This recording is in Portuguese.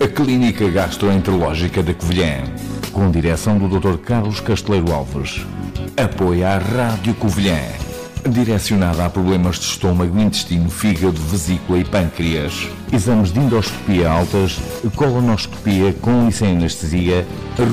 a Clínica Gastroenterológica da Covilhã, com direção do Dr. Carlos Casteleiro Alves. Apoia a Rádio Covilhã, direcionada a problemas de estômago, intestino, fígado, vesícula e pâncreas. Exames de endoscopia altas, colonoscopia com e sem anestesia,